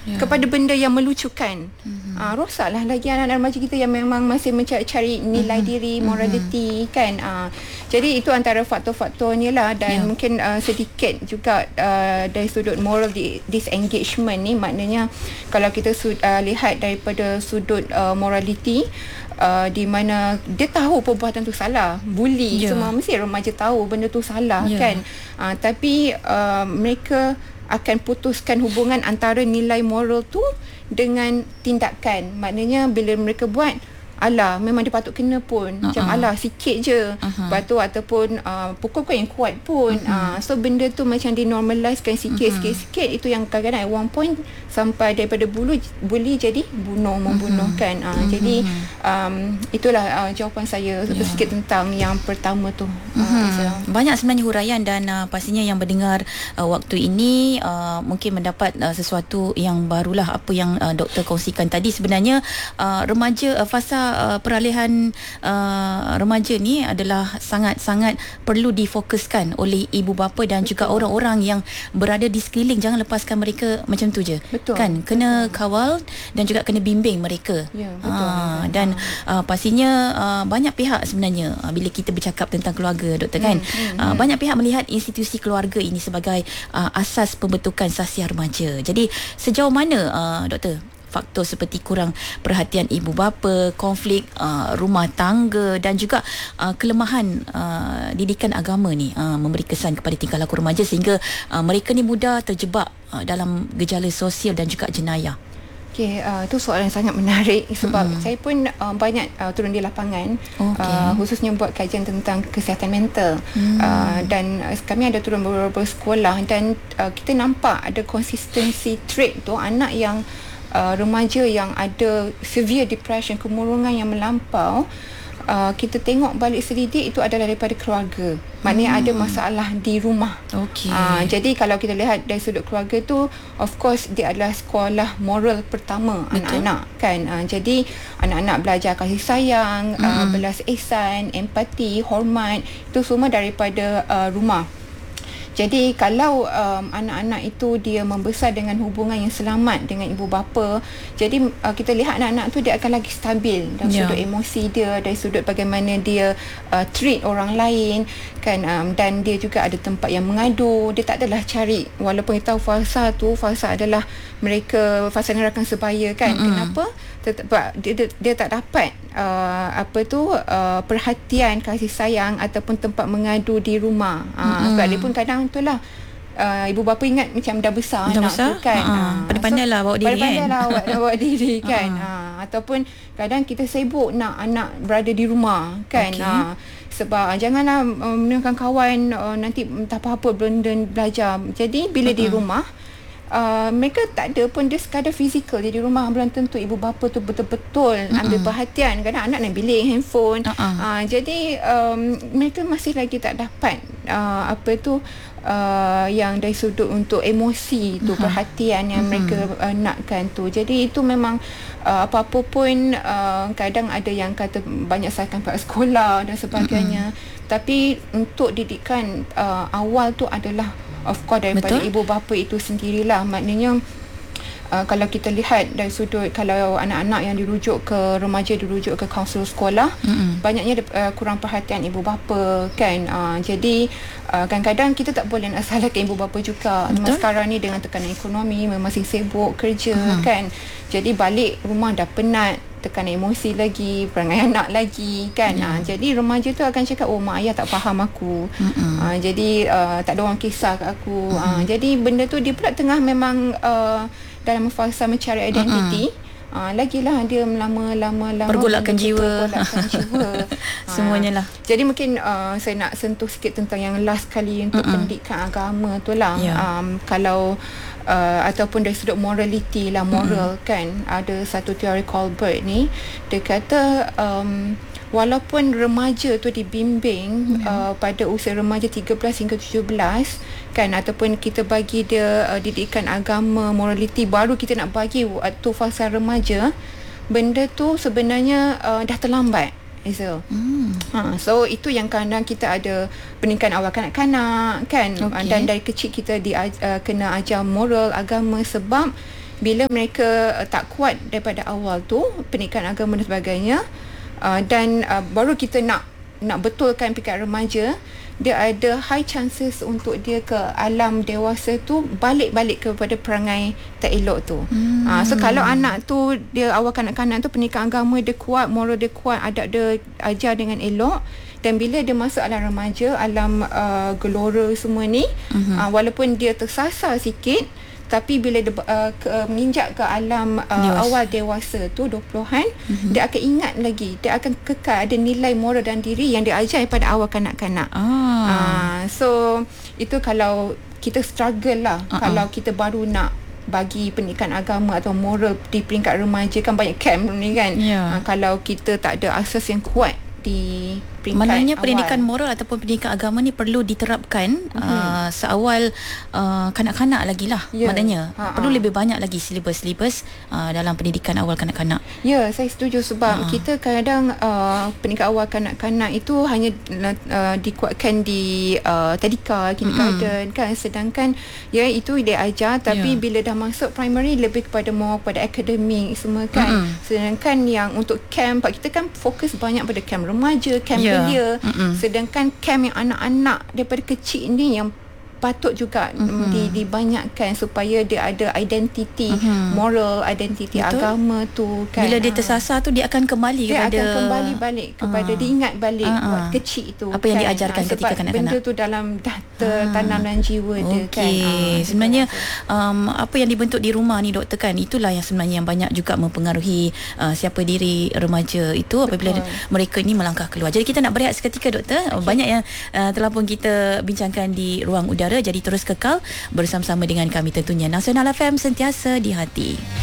kepada benda yang melucukan. Rosaklah lagi anak-anak remaja kita yang memang masih mencari nilai diri, morality kan. Jadi itu antara faktor-faktornya lah. Dan mungkin sedikit juga dari sudut moral disengagement ni, maknanya kalau kita lihat daripada sudut morality, di mana dia tahu perbuatan tu salah, bully, semua mesti remaja tahu benda tu salah kan. Tapi mereka akan putuskan hubungan antara nilai moral tu dengan tindakan. Maknanya bila mereka buat, alah memang dia patut kena pun, macam alah sikit je, lepas tu ataupun pukul kau yang kuat pun. So benda tu macam dinormalizekan sikit. Itu yang kadang-kadang at one point sampai daripada bully jadi membunuh kan. Jadi itulah jawapan saya sedikit tentang yang pertama tu. Banyak sebenarnya huraian dan pastinya yang mendengar waktu ini mungkin mendapat sesuatu yang barulah apa yang doktor kongsikan tadi. Sebenarnya remaja, fasa peralihan remaja ni adalah sangat-sangat perlu difokuskan oleh ibu bapa dan juga orang-orang yang berada di sekeliling. Jangan lepaskan mereka macam tu je. Betul. Kan, kena kawal dan juga kena bimbing mereka. Betul. Dan pastinya banyak pihak sebenarnya bila kita bercakap tentang keluarga, doktor kan, banyak pihak melihat institusi keluarga ini sebagai asas pembentukan sasiah remaja. Jadi sejauh mana doktor faktor seperti kurang perhatian ibu bapa, konflik rumah tangga dan juga kelemahan didikan agama ni memberi kesan kepada tingkah laku remaja sehingga mereka ni mudah terjebak dalam gejala sosial dan juga jenayah? Itu soalan yang sangat menarik sebab saya pun banyak turun di lapangan, khususnya buat kajian tentang kesihatan mental. Dan kami ada turun beberapa sekolah dan kita nampak ada consistency trait tu, anak yang remaja yang ada severe depression, kemurungan yang melampau, kita tengok balik selidik itu adalah daripada keluarga. Maknanya ada masalah di rumah. Jadi kalau kita lihat dari sudut keluarga tu, of course dia adalah sekolah moral pertama anak-anak kan. Jadi anak-anak belajar kasih sayang, belas ihsan, empati, hormat, itu semua daripada rumah. Jadi kalau anak-anak itu dia membesar dengan hubungan yang selamat dengan ibu bapa, jadi kita lihat anak-anak tu dia akan lagi stabil dari sudut emosi dia, dari sudut bagaimana dia treat orang lain kan. Dan dia juga ada tempat yang mengadu. Dia tak adalah cari, walaupun kita tahu fasa adalah mereka fasa rakan sebaya kan. Kenapa? Dia tak dapat perhatian, kasih sayang ataupun tempat mengadu di rumah. Sebab dia pun kadang itulah ibu bapa ingat macam dah besar anak tu kan. Pandai-pandai lah bawa diri kan. Bawa diri kan. Ataupun kadang kita sibuk nak anak berada di rumah kan. Sebab janganlah menemukan kawan, nanti tak apa-apa benda belajar. Jadi bila di rumah, mereka tak ada pun, dia sekadar fizikal dia di rumah, belum tentu ibu bapa tu betul-betul ambil perhatian. Kadang anak naik bilik handphone. Jadi mereka masih lagi tak dapat yang dari sudut untuk emosi tu, perhatian yang mereka nakkan tu. Jadi itu memang apa-apa pun kadang ada yang kata banyak salahkan pihak sekolah dan sebagainya. Tapi untuk didikan awal tu adalah of course daripada ibu bapa itu sendirilah. Maknanya kalau kita lihat dari sudut, kalau anak-anak yang dirujuk ke remaja, dirujuk ke kaunselor sekolah, banyaknya kurang perhatian ibu bapa kan. Jadi kadang-kadang kita tak boleh nak salahkan ibu bapa juga. Sekarang ni dengan tekanan ekonomi, memang masih sibuk kerja kan. Jadi balik rumah dah penat, tekanan emosi lagi, perangai anak lagi kan. Jadi remaja tu akan cakap, oh mak ayah tak faham aku. Jadi tak ada orang kisah kat aku. Jadi benda tu dia pula tengah memang dalam fasa mencari identiti. Lagilah dia lama-lama pergolakan jiwa. Semuanya lah. Jadi mungkin saya nak sentuh sikit tentang yang last kali untuk pendidikan agama tu lah. Kalau ataupun dari sudut morality lah, moral kan, ada satu teori Colbert ni, dia kata walaupun remaja tu dibimbing pada usia remaja 13 hingga 17 kan, ataupun kita bagi dia didikan agama, morality, baru kita nak bagi waktu fasa remaja, benda tu sebenarnya dah terlambat. So itu yang kadang kita ada pendidikan awal kanak-kanak kan. Dan dari kecil kita kena ajar moral agama, sebab bila mereka tak kuat daripada awal tu pendidikan agama dan sebagainya, dan baru kita nak betulkan pendidikan remaja, dia ada high chances untuk dia ke alam dewasa tu balik kepada perangai tak elok tu. So kalau anak tu, dia awal kanak-kanak tu pendidikan agama dia kuat, moral dia kuat, adab dia ajar dengan elok, dan bila dia masuk alam remaja, alam gelora semua ni, walaupun dia tersasar sikit, tapi bila dia menginjak ke alam awal dewasa tu 20-an, dia akan ingat lagi, dia akan kekal ada nilai moral dan diri yang dia ajar pada awal kanak-kanak. So itu kalau kita struggle lah, kalau kita baru nak bagi pendidikan agama atau moral di peringkat remaja, kan banyak camp ni kan. Kalau kita tak ada asas yang kuat di peringkat maknanya awal, pendidikan moral ataupun pendidikan agama ni perlu diterapkan seawal kanak-kanak lagi lah. Maknanya perlu lebih banyak lagi silibus dalam pendidikan awal kanak-kanak. Ya, saya setuju sebab kita kadang pendidikan awal kanak-kanak itu hanya dikuatkan di tadika, kindergarten kan, sedangkan itu dia ajar, tapi bila dah masuk primary lebih kepada more kepada akademik semua kan. Sedangkan yang untuk camp, kita kan fokus banyak pada camp remaja, camp belia, sedangkan camp yang anak-anak daripada kecil ni yang patut juga dibanyakkan supaya dia ada identiti moral, identiti agama tu kan. Bila dia tersasar tu, dia akan kembali dia kepada, akan kembali balik kepada diingat balik waktu kecil tu apa yang diajarkan ketika kanak-kanak. Benda tu dalam dah tertanam dalam jiwa dia kan. Sebenarnya apa yang dibentuk di rumah ni doktor kan, itulah yang sebenarnya yang banyak juga mempengaruhi siapa diri remaja itu apabila mereka ni melangkah keluar. Jadi kita nak berehat seketika doktor. Banyak yang telah pun kita bincangkan di ruang udara. Jadi terus kekal bersama-sama dengan kami tentunya. Nasional FM, sentiasa di hati.